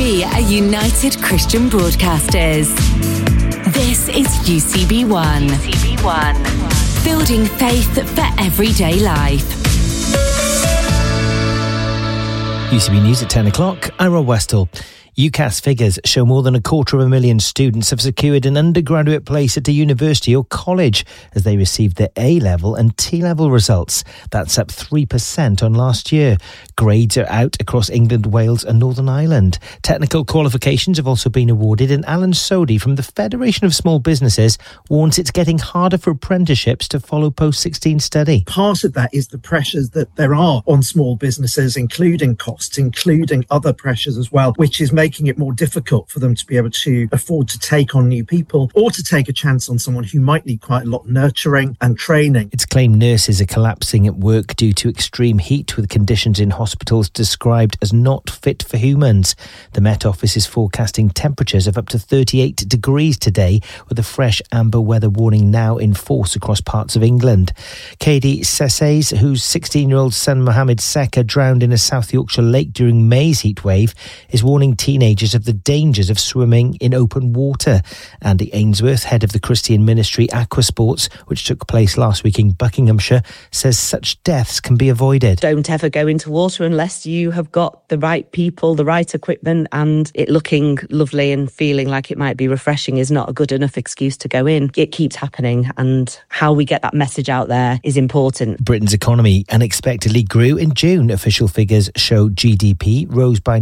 We are United Christian Broadcasters. This is UCB1. UCB1. Building faith for everyday life. UCB News at 10 o'clock. I'm Rob Westall. UCAS figures show more than 250,000 students have secured an undergraduate place at a university or college as they received their A-level and T-level results. That's up 3% on last year. Grades are out across England, Wales and Northern Ireland. Technical qualifications have also been awarded, and Alan Sodhi from the Federation of Small Businesses warns it's getting harder for apprenticeships to follow post-16 study. Part of that is the pressures that there are on small businesses, including costs, including other pressures as well, which is making it more difficult for them to be able to afford to take on new people or to take a chance on someone who might need quite a lot of nurturing and training. It's claimed nurses are collapsing at work due to extreme heat, with conditions in hospitals described as not fit for humans. The Met Office is forecasting temperatures of up to 38 degrees today, with a fresh amber weather warning now in force across parts of England. Katie Sesses, whose 16-year-old son Mohammed Seka drowned in a South Yorkshire lake during May's heatwave, is warning teenagers of the dangers of swimming in open water. Andy Ainsworth, head of the Christian ministry Aquasports, which took place last week in Buckinghamshire, says such deaths can be avoided. Don't ever go into water unless you have got the right people, the right equipment, and it looking lovely and feeling like it might be refreshing is not a good enough excuse to go in. It keeps happening, and how we get that message out there is important. Britain's economy unexpectedly grew in June. Official figures show GDP rose by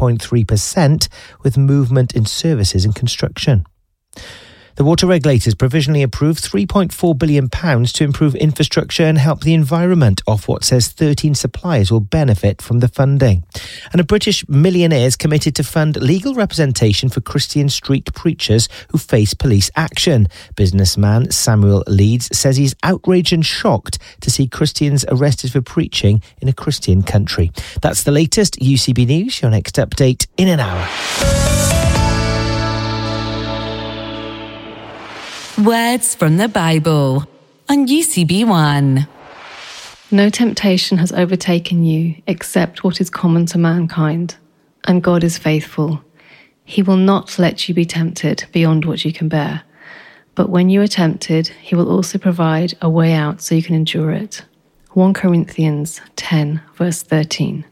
0.3%, with movement in services and construction. The water regulators provisionally approved £3.4 billion to improve infrastructure and help the environment. Ofwat says 13 suppliers will benefit from the funding. And a British millionaire is committed to fund legal representation for Christian street preachers who face police action. Businessman Samuel Leeds says he's outraged and shocked to see Christians arrested for preaching in a Christian country. That's the latest UCB News. Your next update in an hour. Words from the Bible on UCB1. No temptation has overtaken you except what is common to mankind, and God is faithful. He will not let you be tempted beyond what you can bear, but when you are tempted, he will also provide a way out so you can endure it. 1 Corinthians 10 verse 13.